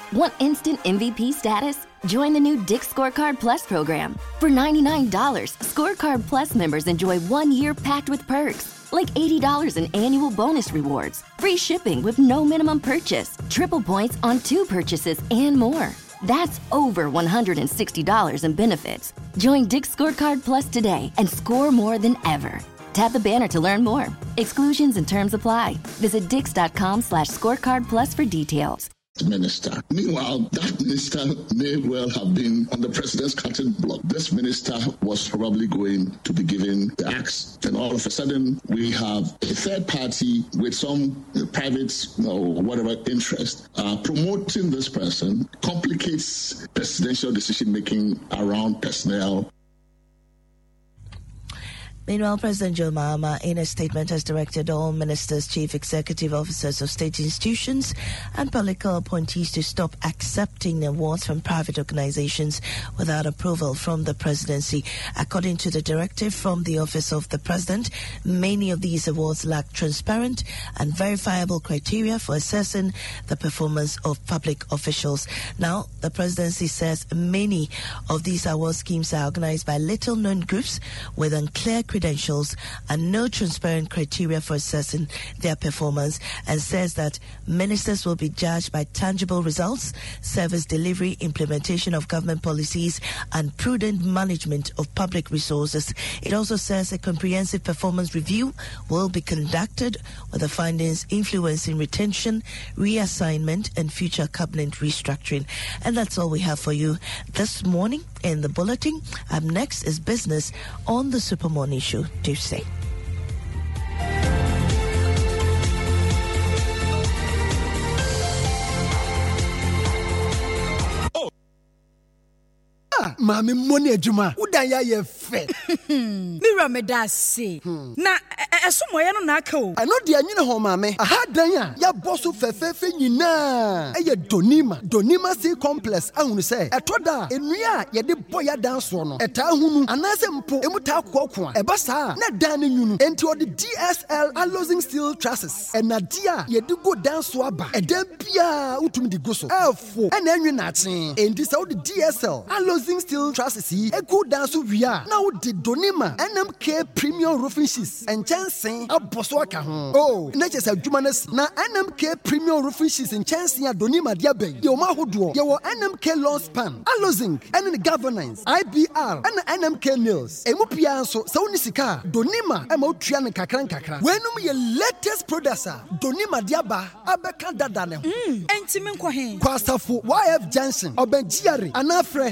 Want instant MVP status? Join the new Dick's Scorecard Plus program. For $99, Scorecard Plus members enjoy 1 year packed with perks, like $80 in annual bonus rewards, free shipping with no minimum purchase, triple points on 2 purchases, and more. That's over $160 in benefits. Join Dick's Scorecard Plus today and score more than ever. Tap the banner to learn more. Exclusions and terms apply. Visit dix.com/scorecard plus for details. Minister. Meanwhile, that minister may well have been on the president's cutting block. This minister was probably going to be given the axe. Then all of a sudden, we have a third party with some private or whatever interest promoting this person, complicates presidential decision-making around personnel. Meanwhile, President Joe Mahama, in a statement, has directed all ministers, chief executive officers of state institutions, and political appointees to stop accepting awards from private organizations without approval from the presidency. According to the directive from the Office of the President, many of these awards lack transparent and verifiable criteria for assessing the performance of public officials. Now, the presidency says many of these award schemes are organized by little-known groups with unclear credentials and no transparent criteria for assessing their performance, and says that ministers will be judged by tangible results, service delivery, implementation of government policies, and prudent management of public resources. It also says a comprehensive performance review will be conducted with the findings influencing retention, reassignment, and future cabinet restructuring. And that's all we have for you this morning in the bulletin. Up next is business on the Super Morning Show. Do say. Mami money adwuma udan ya ye fe mira me da se na esomoye no na aka o ano de anyine ho mami aha dan ya ya boso fefefe nyina eye donima sea complex ahunu se etoda enua ye de boya dan so no eta hunu anase mpo emuta kokko a eba saa na dan ne nyunu enti odi DSL alloying steel trusses enadia ye de go dan so aba edan bia utumi di go so elfo ena enwe na achen enti se odi DSL alloying steel trusses e go dan so wia na odi donima NMK premium roofing sheets and chancing aboso aka ho oh na chesa adwuma na NMK premium roofing sheets and chancing donima dia ben ye o ma hodo ye wo NMK long span alloying and the governance IBR and NMK nails emupia so se woni sika donima e ma otua ne kakran wenum ye latest producer donima dia ba abeka dada ne ho enti me nkɔ he kwasafo YF Junction obenjiare anafre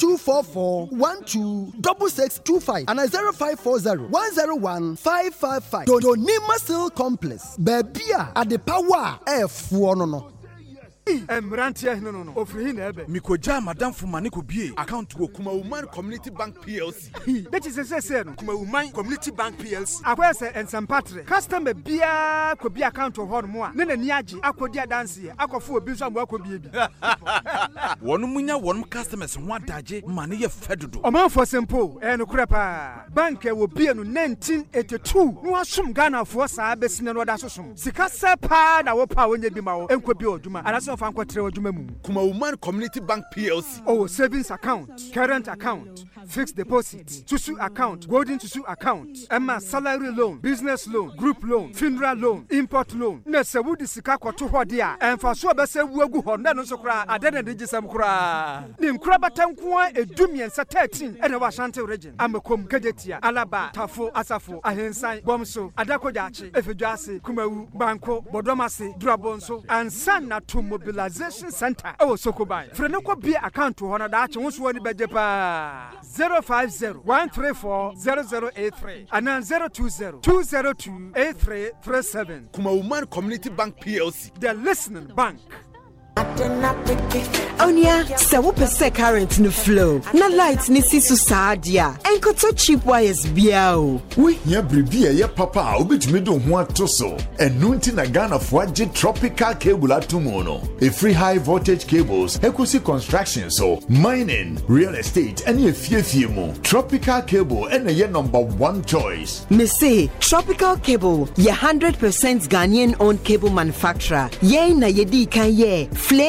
0244126625 and 0540101555 donima steel complex babia ade power efuo no Emrantia no ofri na ebe mikoja madam fumane ko bie account wo Kuma Woman Community Bank PLC that is say no Kuma Woman Community Bank PLC akwese ensempatre customer bia ko bia account ho no mo a ne nani age akodi adanse akofo obi so ambo akobie bi wonu munya wonu customers ho adaje mane ye fedodo omanfo simple no kura pa bank e wo bie no 1982 no asom Ghana fo saa besine no da sosom sika sepa na wo pa wonye bi ma wo enko bi oduma anaso Kuma Woman Community Bank PLC. Oh, savings account, current account, fixed deposit, Tusu account, golden Tusu account, Emma salary loan, business loan, group loan, funeral loan, import loan. Nese wudi sika kwa tuho dia. Enfa so bese wuegu honda no sokra adene de gisam kra. Nim kra batankuwa edumiensa 13 ene wa Ashanti region. Amekom Kejetia, Alaba, Tafo, Asafo, Ahensan, Bomso, Adakojachi, Efeduase, Kumawu, Banko, Bodomase, Drabonso, and Sana to Mobilization Center. Oh, Sokobai. Frenoko be account to honor that you want to be 050-134-0083 and then 020-202-8337. Kuma Woman Community Bank PLC. The listening bank. Onya, se wo pese current no flow. Na light ni sisu saadia. Enko to cheap wires bia o. We hia bribia ye papa obetumi do ho atoso. Enu nti na Ghana fo age tropical cable atomo no. A free high voltage cables, ekosi construction so, mining, real estate, and ye fie mu. Tropical cable and ye number 1 choice. Me say Tropical Cable, ye 100% Ghanaian owned cable manufacturer. Ye na ye di kan ye.